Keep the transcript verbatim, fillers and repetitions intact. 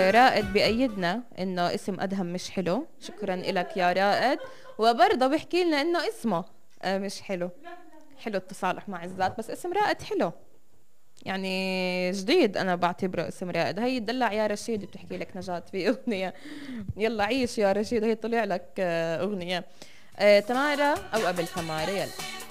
رائد بأيدنا انه اسم ادهم مش حلو، شكرا لك يا رائد. وبرضه بحكي لنا انه اسمه آه مش حلو. حلو التصالح مع الذات، بس اسم رائد حلو يعني جديد، انا بعتبره اسم رائد. هي دلع يا رشيد بتحكي لك نجاة في اغنيه. يلا عيش يا رشيد، هي طلع لك آه اغنيه. آه تمارا او قبل تمارا، يلا.